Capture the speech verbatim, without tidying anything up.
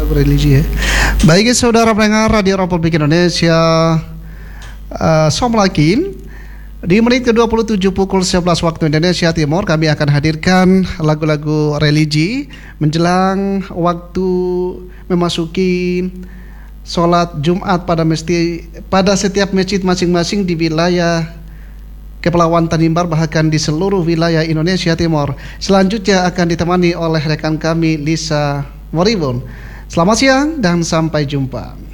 lagu religi ya. Baik saudara pendengar Radio Republik Indonesia, uh, Assalamualaikum. Di menit ke dua puluh tujuh pukul sebelas waktu Indonesia Timur, kami akan hadirkan lagu-lagu religi menjelang waktu memasuki sholat Jumat pada mesti pada setiap masjid masing-masing di wilayah Kepulauan Tanimbar, bahkan di seluruh wilayah Indonesia Timur. Selanjutnya akan ditemani oleh rekan kami Lisa Moribun. Selamat siang dan sampai jumpa.